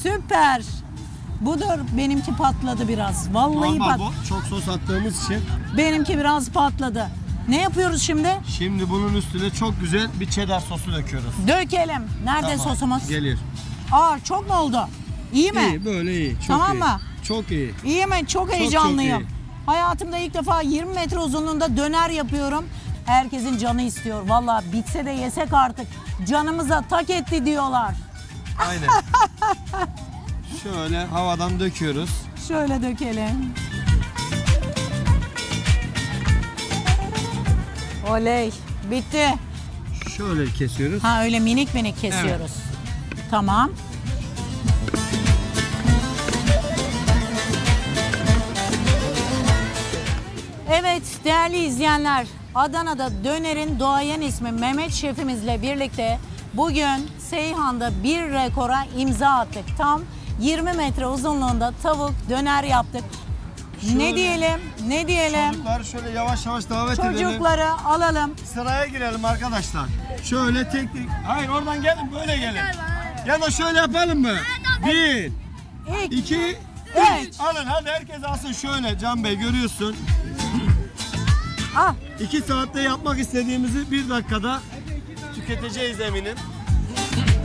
Süper. Budur, benimki patladı biraz. Vallahi Normal bu. Çok sos attığımız için. benimki biraz patladı. Ne yapıyoruz şimdi? Şimdi bunun üstüne çok güzel bir cheddar sosu döküyoruz. Dökelim. Nerede Tamam, sosumuz? Gelir. Aa, çok mu oldu? İyi mi? İyi, böyle iyi. Çok Tamam iyi. mı? Çok iyi. İyi mi? Çok heyecanlıyım. iyi. Hayatımda ilk defa 20 metre uzunluğunda döner yapıyorum. Herkesin canı istiyor. Vallahi bitse de yesek artık. Canımıza tak etti diyorlar. Aynen. Şöyle havadan döküyoruz. Şöyle dökelim. Oley. Bitti. Şöyle kesiyoruz. Ha, öyle minik minik kesiyoruz. Tamam. Evet değerli izleyenler, Adana'da dönerin doğayan ismi Mehmet şefimizle birlikte bugün Seyhan'da bir rekora imza attık. Tam 20 metre uzunluğunda tavuk döner yaptık. Ne diyelim? Ne diyelim? Çocukları şöyle yavaş yavaş davet edelim. Çocukları alalım. Sıraya girelim arkadaşlar. Şöyle tek tek. Hayır, oradan gelin, böyle gelin. Ya da şöyle yapalım mı? 1, 2, 3. Alın hadi, herkes alsın şöyle. Can Bey, görüyorsun. Ah, 2 saatte yapmak istediğimizi 1 dakikada tüketeceğiz eminim.